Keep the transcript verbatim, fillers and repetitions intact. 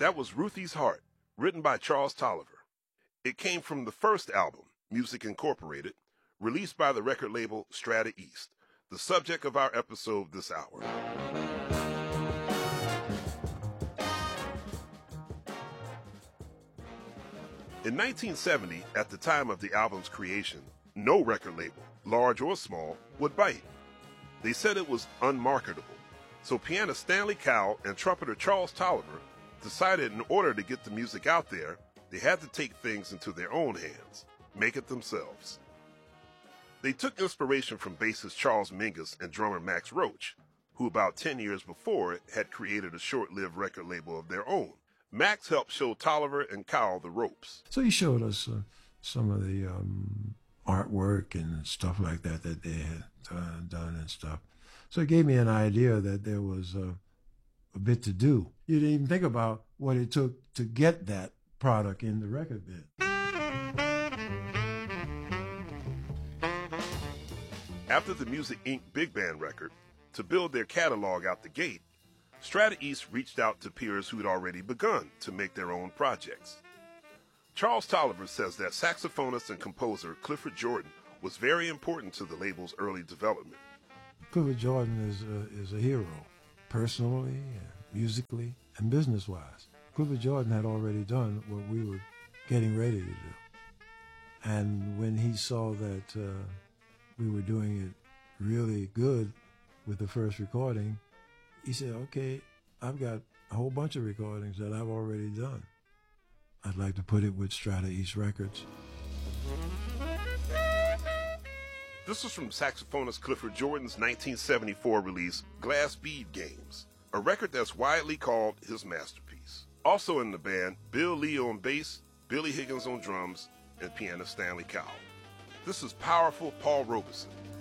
That was Ruthie's Heart, written by Charles Tolliver. It came from the first album, Music Incorporated, released by the record label Strata East, the subject of our episode this hour. In nineteen seventy, at the time of the album's creation, no record label, large or small, would bite. They said it was unmarketable. So pianist Stanley Cowell and trumpeter Charles Tolliver decided in order to get the music out there, they had to take things into their own hands, make it themselves. They took inspiration from bassist Charles Mingus and drummer Max Roach, who about ten years before had created a short-lived record label of their own. Max helped show Tolliver and Cowell the ropes. So he showed us uh, some of the um, artwork and stuff like that that they had uh, done and stuff. So it gave me an idea that there was uh, a bit to do. You didn't even think about what it took to get that product in the record bin. After the Music Incorporated Big Band record, to build their catalog out the gate, Strata East reached out to peers who had already begun to make their own projects. Charles Tolliver says that saxophonist and composer Clifford Jordan was very important to the label's early development. Clifford Jordan is a, is a hero, personally, and musically, and business-wise. Clifford Jordan had already done what we were getting ready to do. And when he saw that uh, we were doing it really good with the first recording, he said, okay, I've got a whole bunch of recordings that I've already done. I'd like to put it with Strata East Records. This was from saxophonist Clifford Jordan's nineteen seventy-four release, Glass Bead Games, a record that's widely called his masterpiece. Also in the band, Bill Lee on bass, Billy Higgins on drums, and pianist Stanley Cowell. This is Powerful Paul Robeson.